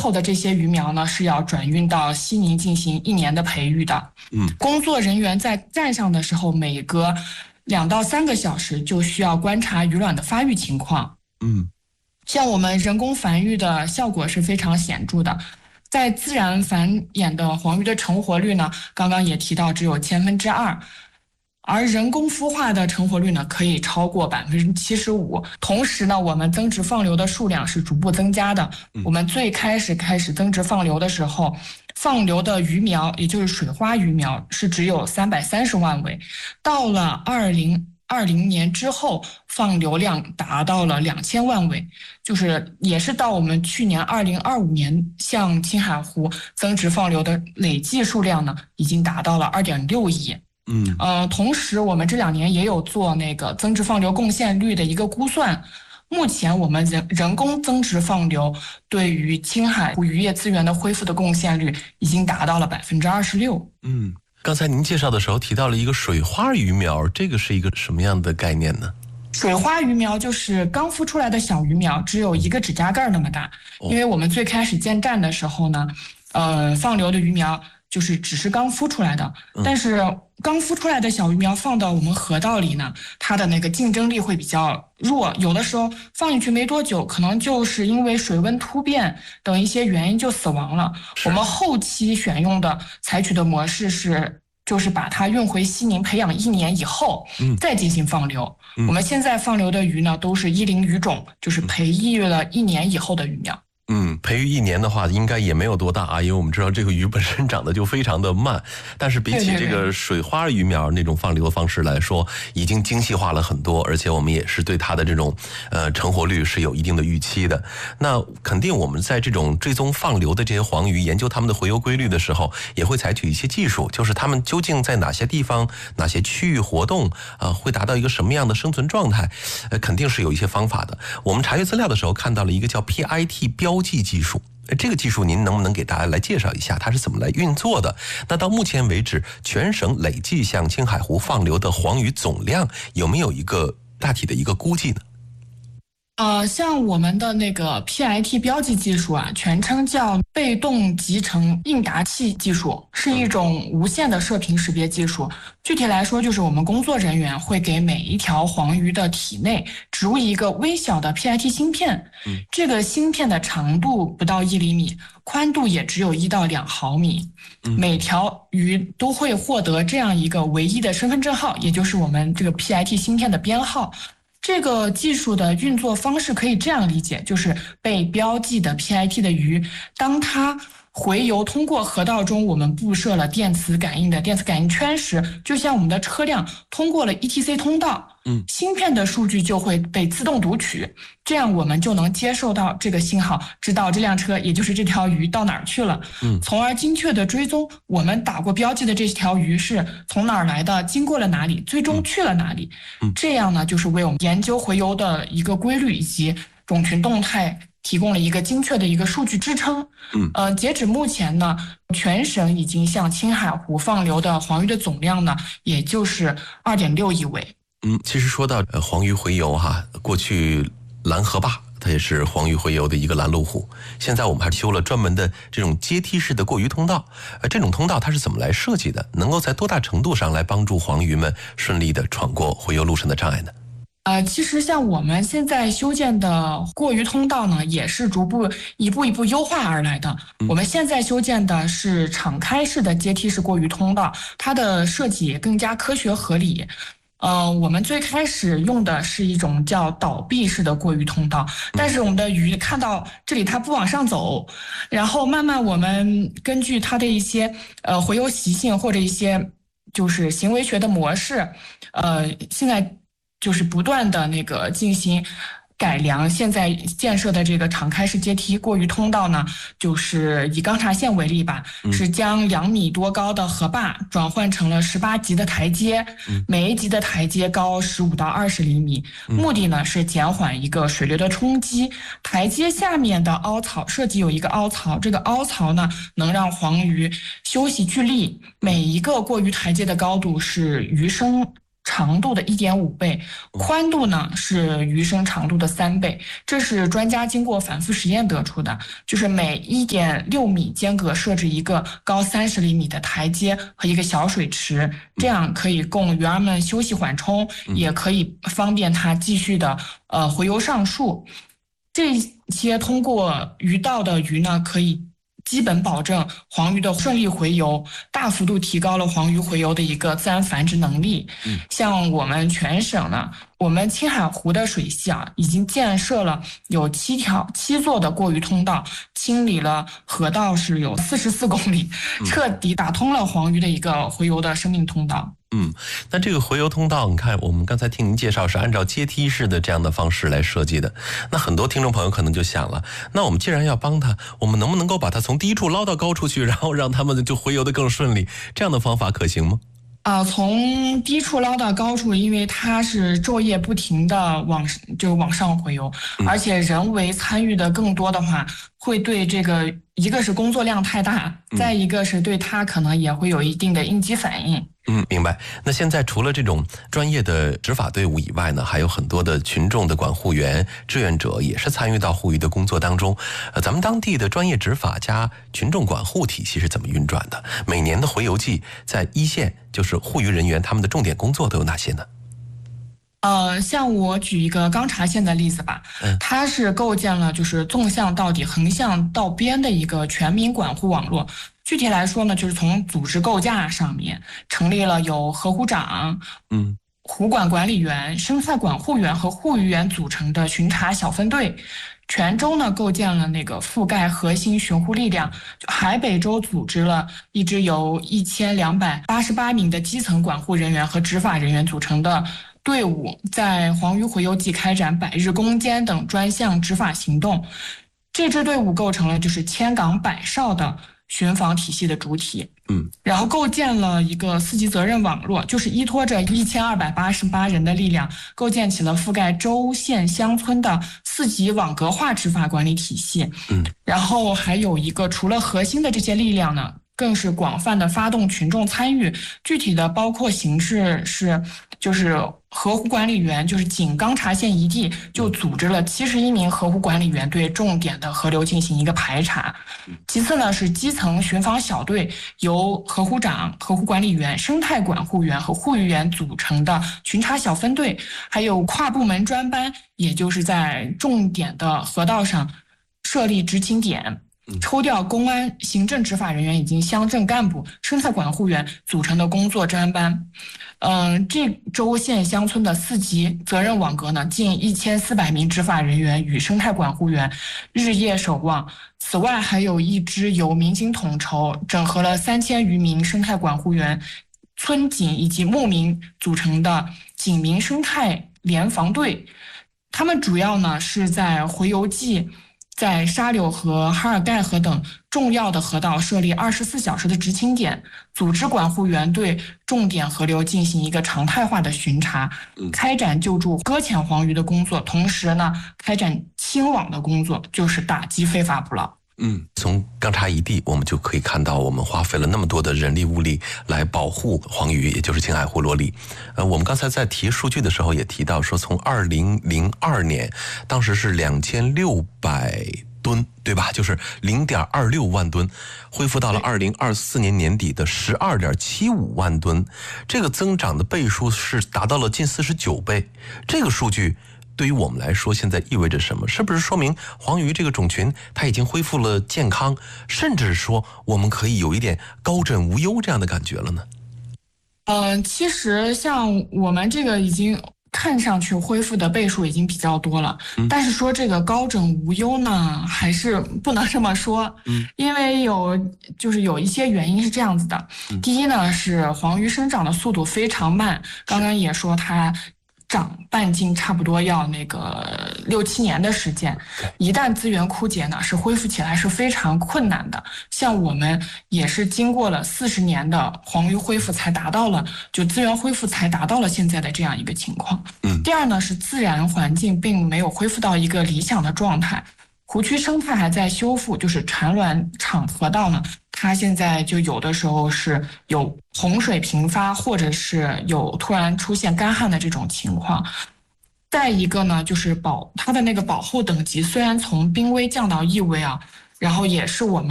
后的这些鱼苗呢，是要转运到西宁进行1年的培育的。工作人员在站上的时候，每隔2到3个小时就需要观察鱼卵的发育情况。像我们人工繁育的效果是非常显著的。在自然繁衍的黄鱼的成活率呢，刚刚也提到只有2/1000，而人工孵化的成活率呢，可以超过75%。同时呢，我们增殖放流的数量是逐步增加的。我们最开始增殖放流的时候，放流的鱼苗，也就是水花鱼苗，是只有330万尾。到了2020年之后，放流量达到了2000万尾，也是到我们去年2025年向青海湖增殖放流的累计数量呢，已经达到了2.6亿。同时我们这2年也有做那个增殖放流贡献率的一个估算，目前我们人工增殖放流对于青海湖渔业资源的恢复的贡献率已经达到了26%。 刚才您介绍的时候提到了一个水花鱼苗，这个是一个什么样的概念呢？ 水花鱼苗就是刚孵出来的小鱼苗，只有1个指甲盖那么大。因为我们最开始建站的时候呢，放流的鱼苗只是刚孵出来的，但是刚孵出来的小鱼苗放到我们河道里呢，它的那个竞争力会比较弱，有的时候放进去没多久，可能就是因为水温突变等一些原因就死亡了。我们后期采取的模式就是把它运回西宁培养1年以后，再进行放流。我们现在放流的鱼呢，都是10鱼种，就是培育了1年以后的鱼苗。 培育1年的话应该也没有多大啊，因为我们知道这个鱼本身长得就非常的慢，但是比起这个水花鱼苗那种放流的方式来说，已经精细化了很多，而且我们也是对它的这种成活率是有一定的预期的。那肯定我们在这种追踪放流的这些黄鱼，研究它们的洄游规律的时候，也会采取一些技术，就是它们究竟在哪些地方哪些区域活动会达到一个什么样的生存状态，肯定是有一些方法的。我们查阅资料的时候看到了一个叫 PIT 标记技术，这个技术您能不能给大家来介绍一下它是怎么来运作的？那到目前为止，全省累计向青海湖放流的黄鱼总量有没有一个大体的一个估计呢？ 像我们的那个 PIT 标记技术全称叫被动集成应答器技术，是一种无线的射频识别技术。具体来说，就是我们工作人员会给每一条黄鱼的体内植入一个微小的 PIT 芯片，这个芯片的长度不到1厘米，宽度也只有1到2毫米。每条鱼都会获得这样一个唯一的身份证号，也就是我们这个 PIT 芯片的编号。这个技术的运作方式可以这样理解，就是被标记的 PIT 的鱼，当它洄游通过河道中我们布设了电磁感应圈时，就像我们的车辆通过了 ETC 通道，芯片的数据就会被自动读取，这样我们就能接受到这个信号，知道这辆车也就是这条鱼到哪儿去了，从而精确的追踪我们打过标记的这条鱼是从哪儿来的，经过了哪里，最终去了哪里。这样呢，就是为我们研究洄游的一个规律以及种群动态提供了一个精确的一个数据支撑。截止目前呢，全省已经向青海湖放流的黄鱼的总量呢，也就是2.6亿尾。 其实说到黄鱼洄游过去拦河坝它也是黄鱼洄游的一个拦路虎，现在我们还修了专门的这种阶梯式的过鱼通道。这种通道它是怎么来设计的？能够在多大程度上来帮助黄鱼们顺利的闯过洄游路上的障碍呢？ 其实像我们现在修建的过鱼通道呢，也是一步一步优化而来的。我们现在修建的是敞开式的阶梯式过鱼通道，它的设计也更加科学合理。我们最开始用的是一种叫倒壁式的过鱼通道，但是我们的鱼看到这里它不往上走，然后慢慢我们根据它的一些洄游习性或者一些就是行为学的模式，现在就是不断的那个进行改良。现在建设的这个敞开式阶梯过鱼通道呢，就是以钢察县为例吧，是将2米多高的河坝转换成了18级的台阶，每一级的台阶高15到20厘米，目的呢是减缓一个水流的冲击。台阶下面的凹槽设计有一个凹槽，这个凹槽呢能让黄鱼休息聚力，每一个过鱼台阶的高度是鱼身长度的1.5倍，宽度呢是鱼身长度的3倍。这是专家经过反复实验得出的，就是每1.6米间隔设置一个高30厘米的台阶和一个小水池，这样可以供鱼儿们休息缓冲，也可以方便它继续的回游上树。这些通过鱼道的鱼呢，可以基本保证黄鱼的顺利回游，大幅度提高了黄鱼回游的一个自然繁殖能力。像我们全省呢，我们青海湖的水系啊，已经建设了有7座的过鱼通道，清理了河道是有44公里，彻底打通了黄鱼的一个回游的生命通道。 那这个回游通道，你看我们刚才听您介绍是按照阶梯式的这样的方式来设计的。那很多听众朋友可能就想了，那我们既然要帮他，我们能不能够把他从低处捞到高处去，然后让他们就回游得更顺利？这样的方法可行吗？ 从低处捞到高处，因为它是昼夜不停的往上回游，而且人为参与的更多的话，会对这个一个是工作量太大，再一个是对它可能也会有一定的应激反应。 明白。那现在除了这种专业的执法队伍以外呢，还有很多的群众的管护员、志愿者也是参与到护鱼的工作当中。咱们当地的专业执法加群众管护体系是怎么运转的？每年的回游季，在一线就是护鱼人员他们的重点工作都有哪些呢？ 像我举一个钢察县的例子吧，它是构建了就是纵向到底、横向到边的一个全民管护网络。具体来说呢，就是从组织构架上面成立了有河湖长、湖管管理员、生态管护员和护鱼员组成的巡查小分队。泉州呢构建了那个覆盖核心巡护力量，海北州组织了一支由1288名的基层管护人员和执法人员组成的队伍，在黄鱼回游季开展百日攻坚等专项执法行动。这支队伍构成了就是千岗百哨的巡防体系的主体。然后构建了一个4级责任网络，就是依托着1288人的力量，构建起了覆盖州县乡村的4级网格化执法管理体系。然后还有一个除了核心的这些力量呢，更是广泛的发动群众参与，具体的包括形式是就是河湖管理员，就是仅钢察县一地就组织了71名河湖管理员对重点的河流进行一个排查。其次呢是基层巡防小队，由河湖长、河湖管理员、生态管护员和护鱼员组成的巡查小分队，还有跨部门专班，也就是在重点的河道上设立执勤点，抽调公安、行政执法人员以及乡镇干部、生态管护员组成的工作专班。这州县乡村的4级责任网格呢，近1400名执法人员与生态管护员日夜守望。此外，还有一支由民警统筹、整合了3000余名生态管护员、村警以及牧民组成的警民生态联防队。他们主要呢是在回游季，在沙柳河、哈尔盖河等重要的河道设立24小时的执勤点，组织管护员对重点河流进行一个常态化的巡查，开展救助搁浅黄鱼的工作，同时呢开展清网的工作，就是打击非法捕捞。 从钢察一地我们就可以看到，我们花费了那么多的人力物力来保护黄鱼，也就是青海湖罗丽。我们刚才在提数据的时候也提到说，从2002年当时是2600吨，对吧？就是0.26万吨，恢复到了2024年年底的12.75万吨，这个增长的倍数是达到了近49倍。这个数据对于我们来说现在意味着什么？是不是说明黄鱼这个种群它已经恢复了健康，甚至说我们可以有一点高枕无忧这样的感觉了呢？ 其实像我们这个已经看上去恢复的倍数已经比较多了，但是说这个高枕无忧呢，还是不能这么说。因为有一些原因是这样子的。第一呢是黄鱼生长的速度非常慢，刚刚也说它长半径差不多要6、7年的时间，一旦资源枯竭呢，是恢复起来是非常困难的。像我们也是经过了40年的黄鱼恢复，才达到了资源恢复才达到了现在的这样一个情况。第二呢是自然环境并没有恢复到一个理想的状态，湖区生态还在修复，就是产卵场河道呢， 它现在就有的时候是有洪水频发，或者是有突然出现干旱的这种情况。再一个呢，就是它的那个保护等级虽然从濒危降到易危啊，然后也是我们